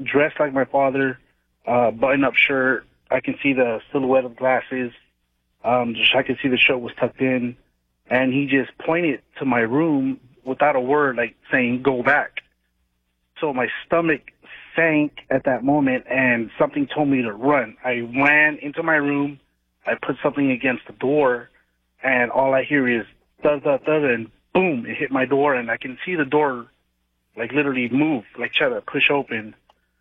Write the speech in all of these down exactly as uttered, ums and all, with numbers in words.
dressed like my father, uh, button-up shirt. I can see the silhouette of glasses. Um, just, I could see the shirt was tucked in. And he just pointed to my room without a word, like saying, go back. So my stomach sank at that moment, and something told me to run. I ran into my room. I put something against the door, and all I hear is thud, thud, thud, and boom, it hit my door, and I can see the door, like, literally move, like, try to push open.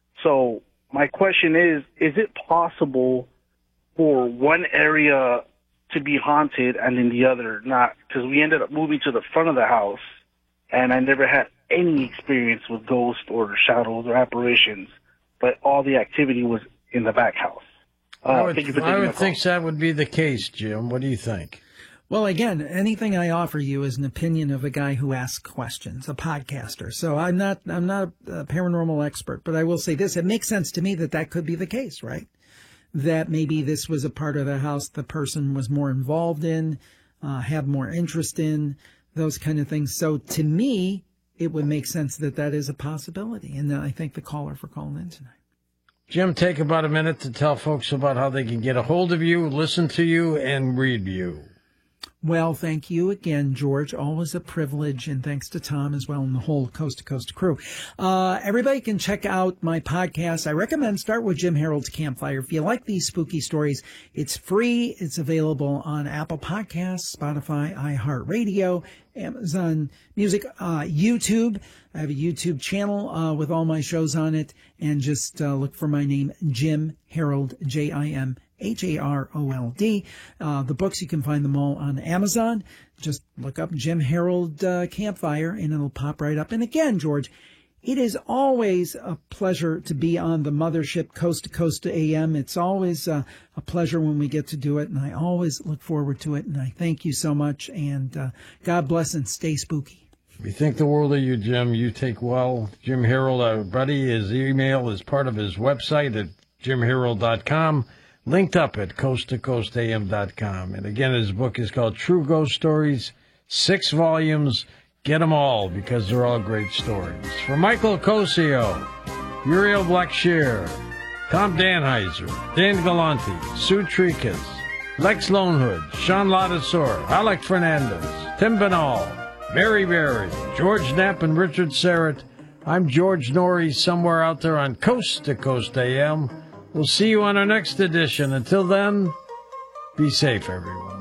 So my question is, is it possible for one area to be haunted and then the other not? Because we ended up moving to the front of the house, and I never had any experience with ghosts or shadows or apparitions, but all the activity was in the back house. Uh, I would, thank you for I taking would the call. think that would be the case, Jim. What do you think? Well, again, anything I offer you is an opinion of a guy who asks questions, a podcaster. So I'm not, I'm not a paranormal expert, but I will say this. It makes sense to me that that could be the case, right? That maybe this was a part of the house the person was more involved in, uh, had more interest in, those kind of things. So to me, it would make sense that that is a possibility. And I thank the caller for calling in tonight. Jim, take about a minute to tell folks about how they can get a hold of you, listen to you, and read you. Well, thank you again, George. Always a privilege, and thanks to Tom as well and the whole Coast to Coast crew. Uh, everybody can check out my podcast. I recommend start with Jim Harold's Campfire. If you like these spooky stories, it's free. It's available on Apple Podcasts, Spotify, iHeartRadio, Amazon Music, uh, YouTube. I have a YouTube channel uh, with all my shows on it, and just uh, look for my name, Jim Harold, J I M H A R O L D. Uh, the books, you can find them all on Amazon. Just look up Jim Harold uh, Campfire, and it'll pop right up. And again, George, it is always a pleasure to be on the mothership, Coast to Coast to A M. It's always uh, a pleasure when we get to do it, and I always look forward to it. And I thank you so much, and uh, God bless and stay spooky. We think the world of you, Jim. You take well. Jim Harold, our buddy, his email is part of his website at jim harold dot com. Linked up at coast to coast a m dot com. And again, his book is called True Ghost Stories, six volumes. Get them all because they're all great stories. For Michael Cosio, Uriel Blackshear, Tom Danheiser, Dan Galante, Sue Tricas, Lex Lonehood, Sean Ladasor, Alec Fernandez, Tim Banal, Mary Berry, George Knapp, and Richard Serrett, I'm George Norrie, somewhere out there on Coast to Coast A M. We'll see you on our next edition. Until then, be safe, everyone.